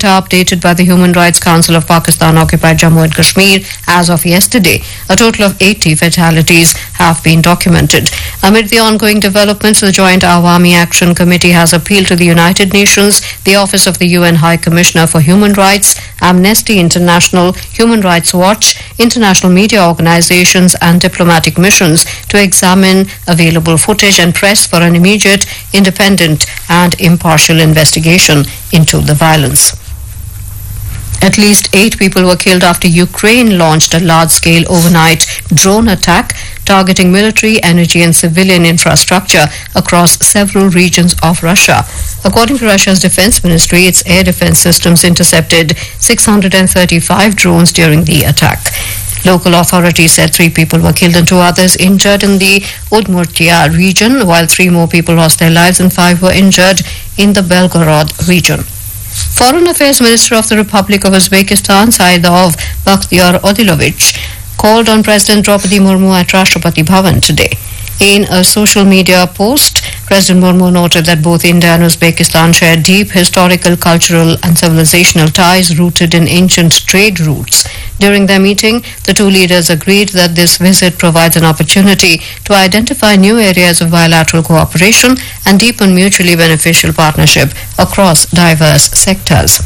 data updated by the Human Rights Council of Pakistan occupied Jammu and Kashmir as of yesterday, a total of 80 fatalities have been documented. Amid the ongoing developments, the Joint Awami Action Committee has appealed to the United Nations, the Office of the UN High Commissioner for Human Rights, Amnesty International, Human Rights Watch, international media organizations and diplomatic missions to examine available footage and press for an immediate, independent and impartial investigation into the violence. At least 8 people were killed after Ukraine launched a large-scale overnight drone attack targeting military, energy and civilian infrastructure across several regions of Russia. According to Russia's defense ministry, its air defense systems intercepted 635 drones during the attack. Local authorities said 3 people were killed and 2 others injured in the Udmurtia region, while 3 more people lost their lives and 5 were injured in the Belgorod region. Foreign Affairs Minister of the Republic of Uzbekistan, Saidov Bakhtiar Odilovich, called on President Draupadi Murmu at Rashtrapati Bhavan today. In a social media post, President Murmu noted that both India and Uzbekistan share deep historical, cultural and civilizational ties rooted in ancient trade routes. During their meeting, the 2 leaders agreed that this visit provides an opportunity to identify new areas of bilateral cooperation and deepen mutually beneficial partnership across diverse sectors.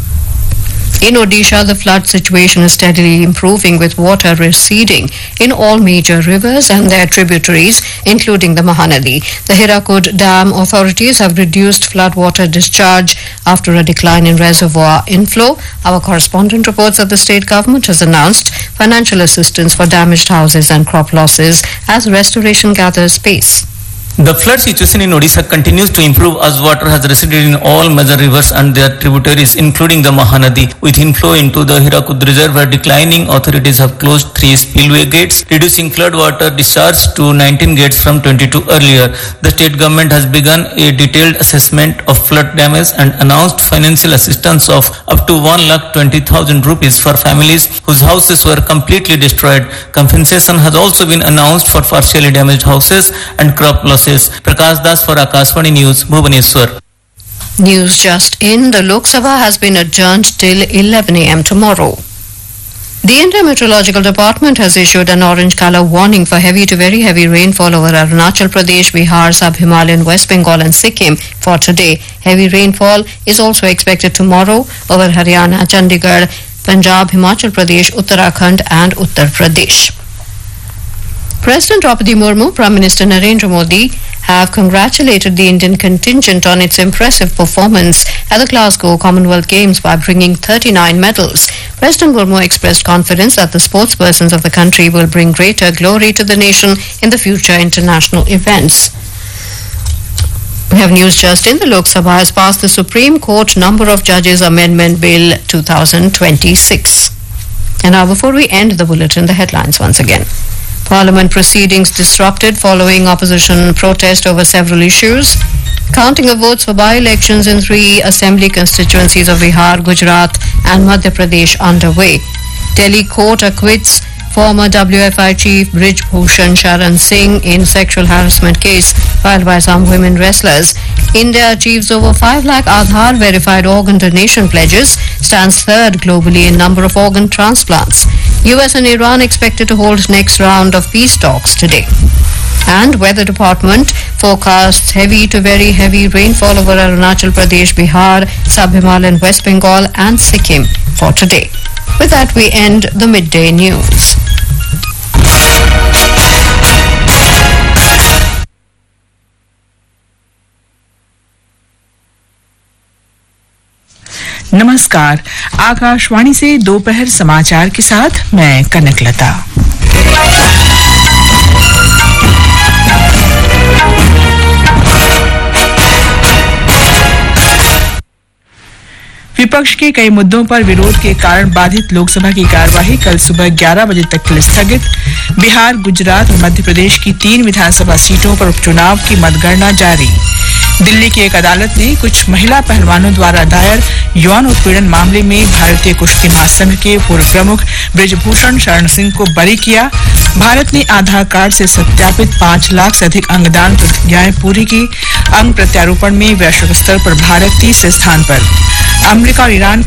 In Odisha, the flood situation is steadily improving with water receding in all major rivers and their tributaries, including the Mahanadi. The Hirakud Dam authorities have reduced floodwater discharge after a decline in reservoir inflow. Our correspondent reports that the state government has announced financial assistance for damaged houses and crop losses as restoration gathers pace. The flood situation in Odisha continues to improve as water has receded in all major rivers and their tributaries, including the Mahanadi. With inflow into the Hirakud Reservoir declining, authorities have closed 3 spillway gates, reducing flood water discharge to 19 gates from 22 earlier. The state government has begun a detailed assessment of flood damage and announced financial assistance of up to 1,20,000 rupees for families whose houses were completely destroyed. Compensation has also been announced for partially damaged houses and crop losses. Prakash Das for Akashvani News, Bhubaneswar. News just in, the Lok Sabha has been adjourned till 11 a.m. tomorrow. The India Meteorological Department has issued an orange color warning for heavy to very heavy rainfall over Arunachal Pradesh, Bihar, Sub-Himalayan, West Bengal and Sikkim for today. Heavy rainfall is also expected tomorrow over Haryana, Chandigarh, Punjab, Himachal Pradesh, Uttarakhand and Uttar Pradesh. President Draupadi Murmu, Prime Minister Narendra Modi have congratulated the Indian contingent on its impressive performance at the Glasgow Commonwealth Games by bringing 39 medals. President Murmu expressed confidence that the sportspersons of the country will bring greater glory to the nation in the future international events. We have news just in. The Lok Sabha has passed the Supreme Court Number of Judges Amendment Bill 2026. And now before we end the bulletin, the headlines once again. Parliament proceedings disrupted following opposition protest over several issues. Counting of votes for by-elections in 3 assembly constituencies of Bihar, Gujarat and Madhya Pradesh underway. Delhi court acquits former WFI chief Brij Bhushan Sharan Singh in sexual harassment case filed by some women wrestlers. India achieves over 5 lakh Aadhaar verified organ donation pledges, stands 3rd globally in number of organ transplants. US and Iran expected to hold next round of peace talks today. And Weather Department forecasts heavy to very heavy rainfall over Arunachal Pradesh, Bihar, Sub-Himalayan, West Bengal and Sikkim for today. With that, we end the midday news. नमस्कार, आकाशवाणी से दोपहर समाचार के साथ मैं कनकलता। विपक्ष के कई मुद्दों पर विरोध के कारण बाधित लोकसभा की कार्यवाही कल सुबह 11 बजे तक के लिए स्थगित। बिहार, गुजरात और मध्य प्रदेश की 3 विधानसभा सीटों पर उपचुनाव की मतगणना जारी। दिल्ली की एक अदालत ने कुछ महिला पहलवानों द्वारा दायर यौन उत्पीड़न मामले में भारतीय कुश्ती महासंघ के पूर्व प्रमुख बृजभूषण शरण सिंह को बरी किया। भारत ने आधार कार्ड से सत्यापित 5 लाख से अधिक अंगदान प्रतिज्ञाएं पूरी की। अंग प्रत्यारोपण में वैश्विक स्तर पर भारत 30 स्थान पर। अमेरिका और ईरान